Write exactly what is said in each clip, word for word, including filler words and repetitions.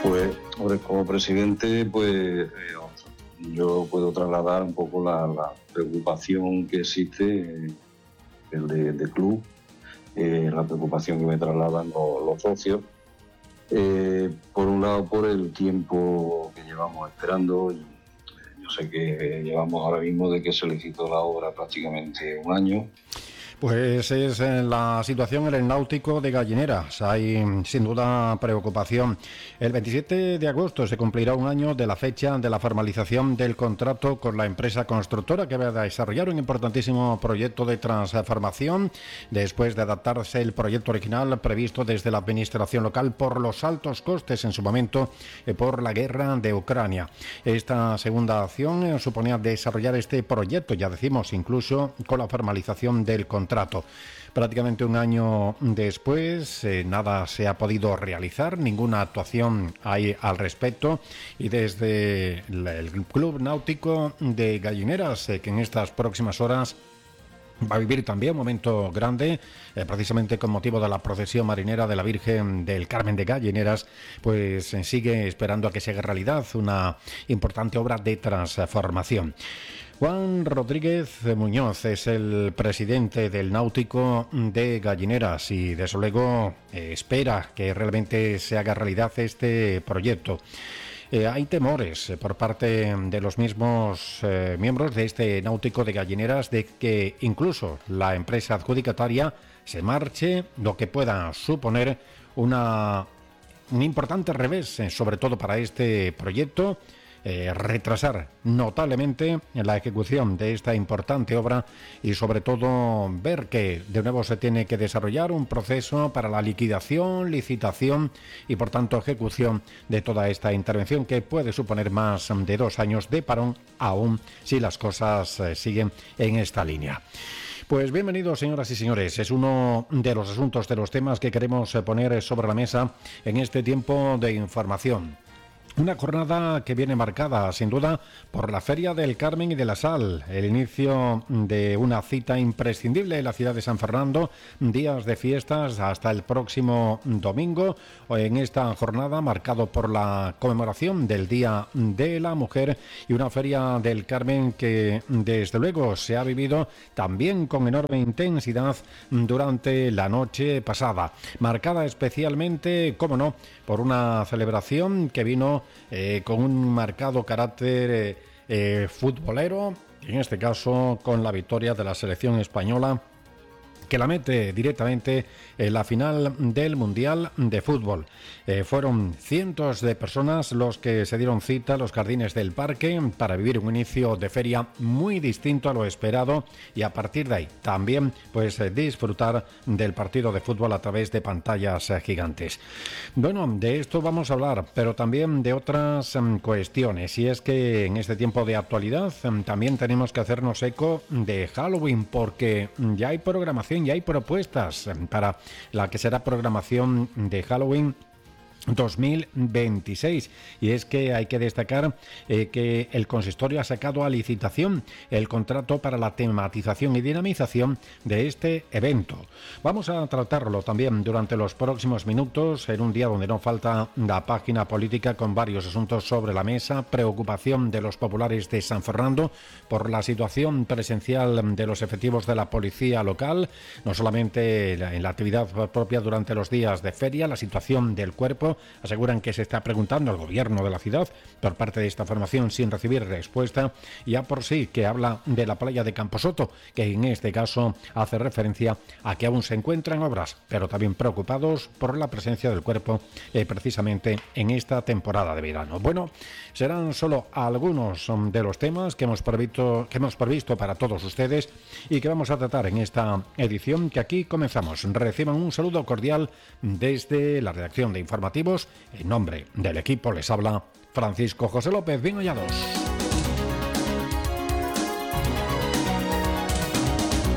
Pues, hombre, como presidente, pues eh, yo puedo trasladar un poco la, la preocupación que existe eh, el de, de club, eh, la preocupación que me trasladan los, los socios. Eh, por un lado, por el tiempo que llevamos esperando. Y, eh, yo sé que llevamos ahora mismo de que se licitó la obra prácticamente un año. Pues es la situación en el náutico de Gallineras. Hay sin duda preocupación. El veintisiete de agosto se cumplirá un año de la fecha de la formalización del contrato con la empresa constructora que va a desarrollar un importantísimo proyecto de transformación después de adaptarse el proyecto original previsto desde la administración local por los altos costes en su momento eh, por la guerra de Ucrania. Esta segunda acción eh, suponía desarrollar este proyecto, ya decimos, incluso con la formalización del contrato. Contrato. Prácticamente un año después, eh, nada se ha podido realizar, ninguna actuación hay al respecto, y desde el Club Náutico de Gallineras, eh, que en estas próximas horas va a vivir también un momento grande, eh, precisamente con motivo de la procesión marinera de la Virgen del Carmen de Gallineras, pues eh, sigue esperando a que se haga realidad una importante obra de transformación. Juan Rodríguez Muñoz es el presidente del Náutico de Gallineras y desde luego eh, espera que realmente se haga realidad este proyecto. Eh, hay temores eh, por parte de los mismos eh, miembros de este Náutico de Gallineras de que incluso la empresa adjudicataria se marche, lo que pueda suponer una, un importante revés, eh, sobre todo para este proyecto. Eh, retrasar notablemente la ejecución de esta importante obra y sobre todo ver que de nuevo se tiene que desarrollar un proceso para la liquidación, licitación y por tanto ejecución de toda esta intervención que puede suponer más de dos años de parón aún si las cosas eh, siguen en esta línea. Pues bienvenidos, señoras y señores. Es uno de los asuntos, de los temas que queremos poner sobre la mesa en este tiempo de información. Una jornada que viene marcada, sin duda, por la Feria del Carmen y de la Sal, el inicio de una cita imprescindible en la ciudad de San Fernando, días de fiestas hasta el próximo domingo, en esta jornada marcado por la conmemoración del Día de la Mujer y una Feria del Carmen que, desde luego, se ha vivido también con enorme intensidad durante la noche pasada, marcada especialmente, cómo no, por una celebración que vino Eh, con un marcado carácter eh, eh, futbolero, en este caso con la victoria de la selección española, que la mete directamente en la final del Mundial de Fútbol. Eh, fueron cientos de personas los que se dieron cita a los jardines del parque para vivir un inicio de feria muy distinto a lo esperado y a partir de ahí también pues eh, disfrutar del partido de fútbol a través de pantallas eh, gigantes. Bueno, de esto vamos a hablar, pero también de otras um, cuestiones, y es que en este tiempo de actualidad um, también tenemos que hacernos eco de Halloween, porque ya hay programación, ya hay propuestas para la que será programación de Halloween dos mil veintiséis, y es que hay que destacar eh, que el consistorio ha sacado a licitación el contrato para la tematización y dinamización de este evento. Vamos a tratarlo también durante los próximos minutos en un día donde no falta la página política con varios asuntos sobre la mesa, preocupación de los populares de San Fernando por la situación presencial de los efectivos de la policía local, no solamente en la actividad propia durante los días de feria, la situación del cuerpo. Aseguran que se está preguntando al gobierno de la ciudad por parte de esta formación sin recibir respuesta, y ya por sí que habla de la playa de Camposoto, que en este caso hace referencia a que aún se encuentran obras, pero también preocupados por la presencia del cuerpo eh, precisamente en esta temporada de verano. Bueno, serán solo algunos de los temas que hemos previsto, que hemos previsto para todos ustedes y que vamos a tratar en esta edición que aquí comenzamos. Reciban un saludo cordial desde la redacción de Informativos. En nombre del equipo les habla Francisco José López. Bien hallados.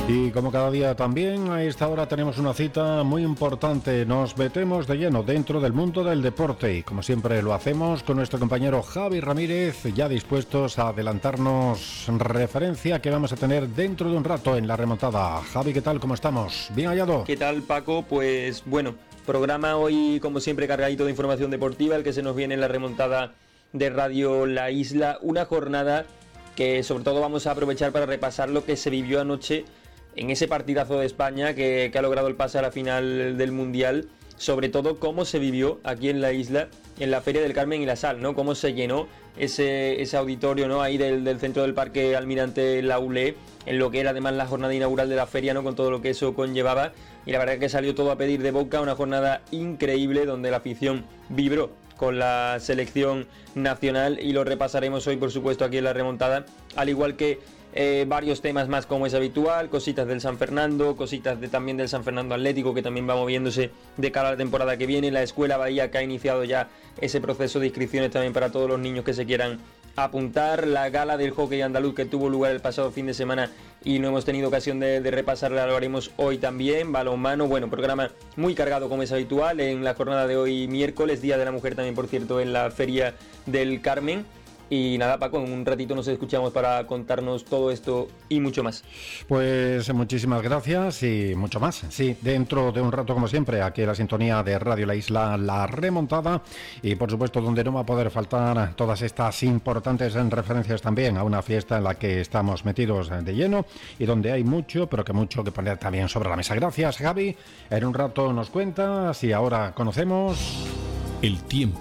Y como cada día también, a esta hora tenemos una cita muy importante. Nos metemos de lleno dentro del mundo del deporte y como siempre lo hacemos con nuestro compañero Javi Ramírez, ya dispuestos a adelantarnos referencia que vamos a tener dentro de un rato en la remontada. Javi, ¿qué tal? ¿Cómo estamos? ¿Bien hallado? ¿Qué tal, Paco? Pues bueno, programa hoy como siempre cargadito de información deportiva, el que se nos viene en la remontada de Radio La Isla. Una jornada que sobre todo vamos a aprovechar para repasar lo que se vivió anoche en ese partidazo de España que, que ha logrado el pase a la final del Mundial, sobre todo cómo se vivió aquí en la isla, en la Feria del Carmen y la Sal, ¿no? Cómo se llenó ese, ese auditorio, ¿no? Ahí del, del centro del Parque Almirante Laulé, en lo que era además la jornada inaugural de la feria, ¿no? Con todo lo que eso conllevaba, y la verdad es que salió todo a pedir de boca, una jornada increíble donde la afición vibró con la selección nacional y lo repasaremos hoy, por supuesto, aquí en la remontada, al igual que Eh, varios temas más como es habitual, cositas del San Fernando, cositas de, también del San Fernando Atlético que también va moviéndose de cara a la temporada que viene, la Escuela Bahía que ha iniciado ya ese proceso de inscripciones también para todos los niños que se quieran apuntar, la gala del hockey andaluz que tuvo lugar el pasado fin de semana y no hemos tenido ocasión de, de repasarla, lo haremos hoy también, balonmano, bueno, programa muy cargado como es habitual en la jornada de hoy miércoles, Día de la Mujer también por cierto en la Feria del Carmen. Y nada, Paco, en un ratito nos escuchamos para contarnos todo esto y mucho más. Pues muchísimas gracias y mucho más. Sí, dentro de un rato, como siempre, aquí en la sintonía de Radio La Isla, La Remontada. Y por supuesto, donde no va a poder faltar todas estas importantes referencias también a una fiesta en la que estamos metidos de lleno y donde hay mucho, pero que mucho que poner también sobre la mesa. Gracias, Javi. En un rato nos cuentas y ahora conocemos el tiempo.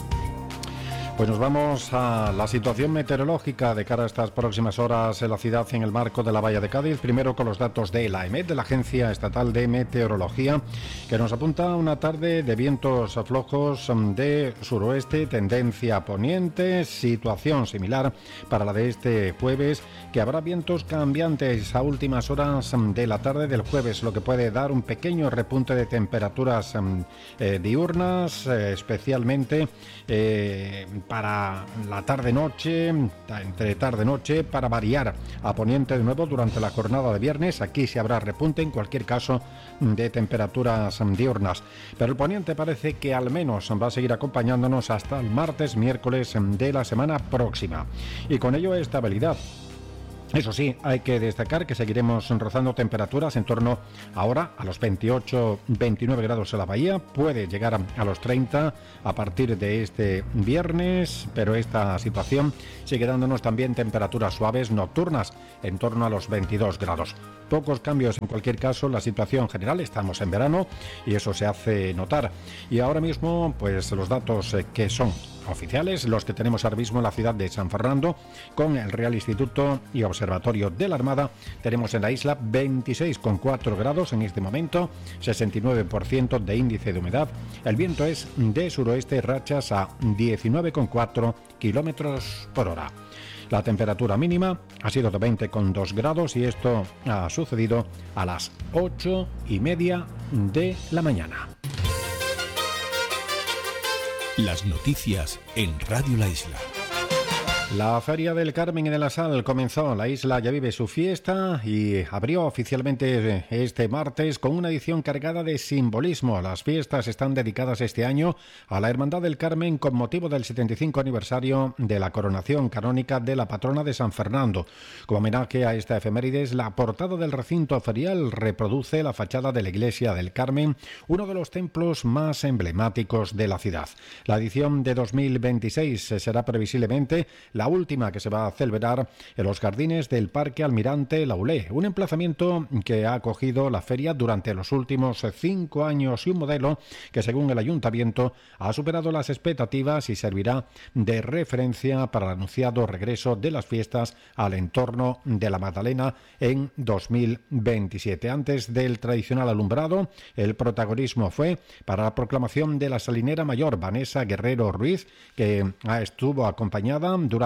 Pues nos vamos a la situación meteorológica de cara a estas próximas horas en la ciudad en el marco de la Bahía de Cádiz. Primero con los datos de la EMET, de la Agencia Estatal de Meteorología, que nos apunta una tarde de vientos flojos de suroeste, tendencia poniente, situación similar para la de este jueves, que habrá vientos cambiantes a últimas horas de la tarde del jueves, lo que puede dar un pequeño repunte de temperaturas eh, diurnas, eh, especialmente eh, para la tarde-noche, entre tarde-noche, para variar a poniente de nuevo durante la jornada de viernes. Aquí sí habrá repunte, en cualquier caso, de temperaturas diurnas. Pero el poniente parece que al menos va a seguir acompañándonos hasta el martes, miércoles de la semana próxima. Y con ello estabilidad. Eso sí, hay que destacar que seguiremos rozando temperaturas en torno ahora a los veintiocho veintinueve grados en la bahía, puede llegar a los treinta a partir de este viernes, pero esta situación sigue dándonos también temperaturas suaves nocturnas en torno a los veintidós grados. Pocos cambios en cualquier caso, la situación general, estamos en verano y eso se hace notar. Y ahora mismo, pues los datos que son oficiales, los que tenemos ahora mismo en la ciudad de San Fernando, con el Real Instituto y Observatorio de la Armada, tenemos en la isla veintiséis coma cuatro grados en este momento, sesenta y nueve por ciento de índice de humedad, el viento es de suroeste, rachas a diecinueve coma cuatro kilómetros por hora. La temperatura mínima ha sido de veinte coma dos grados y esto ha sucedido a las ocho y media de la mañana. Las noticias en Radio La Isla. La Feria del Carmen y de la Sal comenzó. La isla ya vive su fiesta y abrió oficialmente este martes con una edición cargada de simbolismo. Las fiestas están dedicadas este año a la Hermandad del Carmen con motivo del setenta y cinco aniversario de la coronación canónica de la patrona de San Fernando. Como homenaje a esta efemérides, la portada del recinto ferial reproduce la fachada de la Iglesia del Carmen, uno de los templos más emblemáticos de la ciudad. La edición de dos mil veintiséis será previsiblemente la última, que se va a celebrar en los jardines del Parque Almirante Laulé, un emplazamiento que ha acogido la feria durante los últimos cinco años y un modelo que, según el ayuntamiento, ha superado las expectativas y servirá de referencia para el anunciado regreso de las fiestas al entorno de la Magdalena en dos mil veintisiete. Antes del tradicional alumbrado, el protagonismo fue para la proclamación de la salinera mayor Vanessa Guerrero Ruiz, que estuvo acompañada durante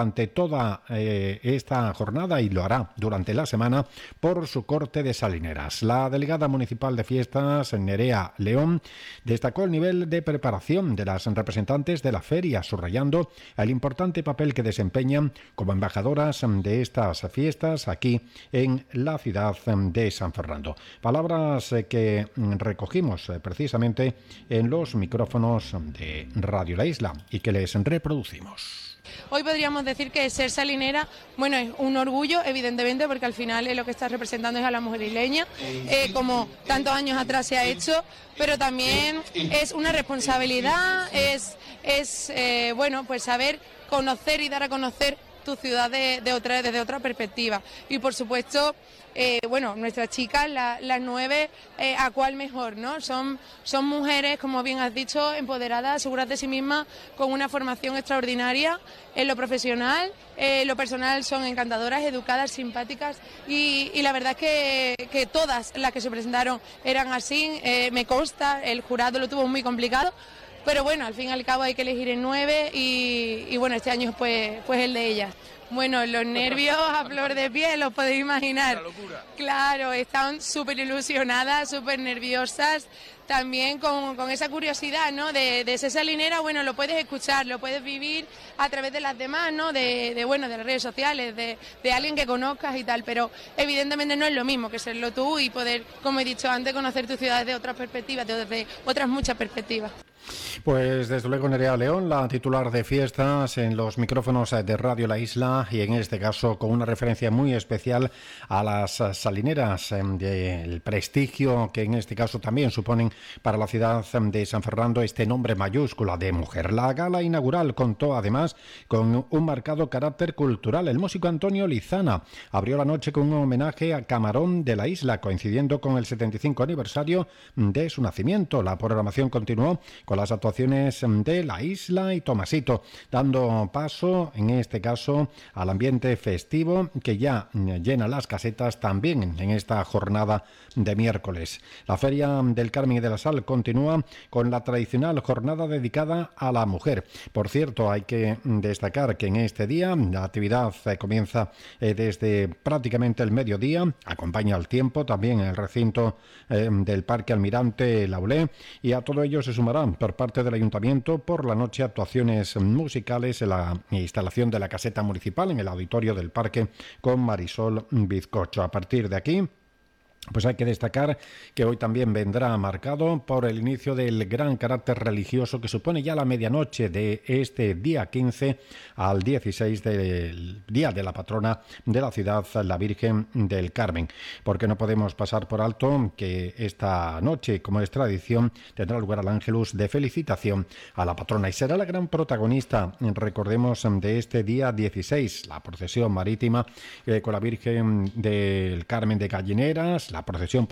durante toda eh, esta jornada y lo hará durante la semana por su corte de salineras. La delegada municipal de fiestas, Nerea León, destacó el nivel de preparación de las representantes de la feria, subrayando el importante papel que desempeñan como embajadoras de estas fiestas aquí en la ciudad de San Fernando. Palabras que recogimos precisamente en los micrófonos de Radio La Isla y que les reproducimos. Hoy podríamos decir que ser salinera, bueno, es un orgullo, evidentemente, porque al final es lo que está representando es a la mujer isleña, eh, como tantos años atrás se ha hecho, pero también es una responsabilidad, es, es eh, bueno, pues saber conocer y dar a conocer tu ciudad de, de otra, desde otra perspectiva. Y por supuesto, eh, bueno, nuestras chicas, la, las nueve, eh, a cuál mejor, ¿no? Son, son mujeres, como bien has dicho, empoderadas, seguras de sí mismas, con una formación extraordinaria en lo profesional, en lo personal son encantadoras, educadas, simpáticas y, y la verdad es que, que todas las que se presentaron eran así, eh, me consta, el jurado lo tuvo muy complicado. Pero bueno, al fin y al cabo hay que elegir en nueve y, y bueno, este año pues, pues el de ellas. Bueno, los nervios a flor de piel, los podéis imaginar. Una locura. Claro, están súper ilusionadas, súper nerviosas, también con, con esa curiosidad, ¿no? De, de ser salinera, bueno, lo puedes escuchar, lo puedes vivir a través de las demás, ¿no? De, de bueno, de las redes sociales, de, de alguien que conozcas y tal, pero evidentemente no es lo mismo que serlo tú y poder, como he dicho antes, conocer tu ciudad desde otras perspectivas, desde otras muchas perspectivas. Pues desde luego Nerea León, la titular de fiestas en los micrófonos de Radio La Isla y en este caso con una referencia muy especial a las salineras, del prestigio que en este caso también suponen para la ciudad de San Fernando este nombre mayúscula de mujer. La gala inaugural contó además con un marcado carácter cultural. El músico Antonio Lizana abrió la noche con un homenaje a Camarón de la Isla, coincidiendo con el setenta y cinco aniversario de su nacimiento. La programación continuó con las actuaciones de La Isla y Tomasito, dando paso, en este caso, al ambiente festivo que ya llena las casetas también en esta jornada de miércoles. La Feria del Carmen y de la Sal continúa con la tradicional jornada dedicada a la mujer. Por cierto, hay que destacar que en este día la actividad comienza desde prácticamente el mediodía, acompaña al tiempo también en el recinto del Parque Almirante Laulé, y a todo ello se sumarán por parte del Ayuntamiento por la noche actuaciones musicales en la instalación de la caseta municipal en el auditorio del parque con Marisol Bizcocho. A partir de aquí, pues hay que destacar que hoy también vendrá marcado por el inicio del gran carácter religioso que supone ya la medianoche de este día quince al dieciséis del día de la patrona de la ciudad, la Virgen del Carmen. Porque no podemos pasar por alto que esta noche, como es tradición, tendrá lugar el Ángelus de felicitación a la patrona y será la gran protagonista, recordemos, de este día dieciséis, la procesión marítima eh, con la Virgen del Carmen de Gallineras, la procesión